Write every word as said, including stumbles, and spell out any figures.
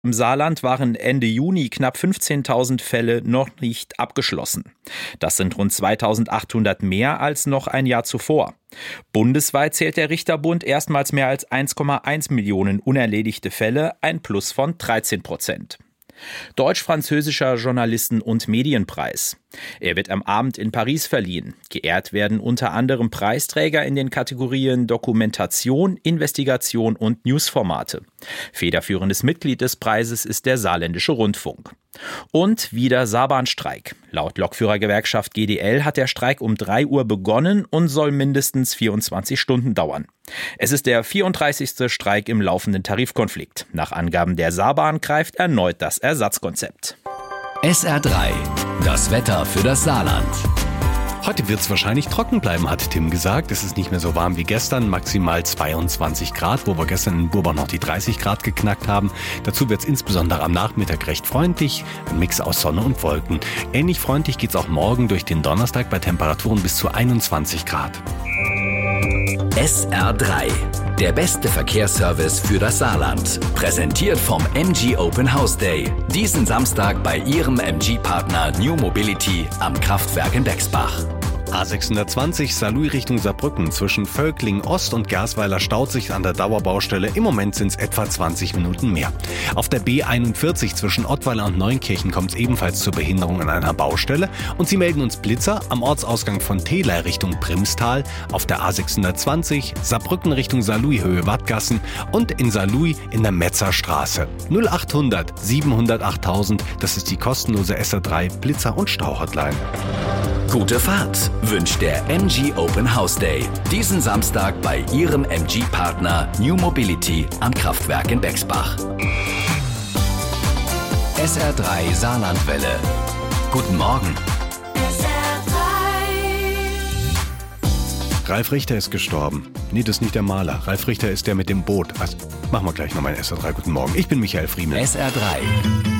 Im Saarland waren Ende Juni knapp fünfzehntausend Fälle noch nicht abgeschlossen. Das sind rund zweitausendachthundert mehr als noch ein Jahr zuvor. Bundesweit zählt der Richterbund erstmals mehr als eins Komma eins Millionen unerledigte Fälle, ein Plus von dreizehn Prozent. Deutsch-französischer Journalisten- und Medienpreis. Er wird am Abend in Paris verliehen. Geehrt werden unter anderem Preisträger in den Kategorien Dokumentation, Investigation und Newsformate. Federführendes Mitglied des Preises ist der Saarländische Rundfunk. Und wieder Saarbahnstreik. Laut Lokführergewerkschaft G D L hat der Streik um drei Uhr begonnen und soll mindestens vierundzwanzig Stunden dauern. Es ist der vierunddreißigste Streik im laufenden Tarifkonflikt. Nach Angaben der Saarbahn greift erneut das Ersatzkonzept. S R drei, das Wetter für das Saarland. Heute wird es wahrscheinlich trocken bleiben, hat Tim gesagt. Es ist nicht mehr so warm wie gestern, maximal zweiundzwanzig Grad, wo wir gestern in Burbach noch die dreißig Grad geknackt haben. Dazu wird es insbesondere am Nachmittag recht freundlich, ein Mix aus Sonne und Wolken. Ähnlich freundlich geht es auch morgen durch den Donnerstag bei Temperaturen bis zu einundzwanzig Grad. S R drei, der beste Verkehrsservice für das Saarland. Präsentiert vom M G Open House Day. Diesen Samstag bei Ihrem M G-Partner New Mobility am Kraftwerk in Bexbach. A sechshundertzwanzig Saarlouis Richtung Saarbrücken. Zwischen Völkling Ost und Gersweiler staut sich an der Dauerbaustelle. Im Moment sind es etwa zwanzig Minuten mehr. Auf der B einundvierzig zwischen Ottweiler und Neunkirchen kommt es ebenfalls zur Behinderung an einer Baustelle. Und sie melden uns Blitzer am Ortsausgang von Thelei Richtung Primstal, auf der A sechshundertzwanzig Saarbrücken Richtung Saarlouis Höhe Wattgassen und in Saarlouis in der Metzerstraße. null achthundert siebenhundert achttausend, das ist die kostenlose S R drei Blitzer- und Stauhotline. Gute Fahrt wünscht der M G Open House Day. Diesen Samstag bei Ihrem M G-Partner New Mobility am Kraftwerk in Bexbach. S R drei Saarlandwelle. Guten Morgen. S R drei. Ralf Richter ist gestorben. Nee, das ist nicht der Maler. Ralf Richter ist der mit dem Boot. Also, machen wir gleich nochmal in S R drei. Guten Morgen. Ich bin Michael Friemel. S R drei.